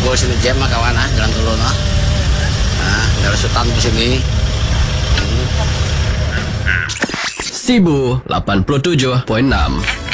jebol sini jam mah kawan jalan dulu nah. Nah, dari Sultan di sini. Sibu 87.6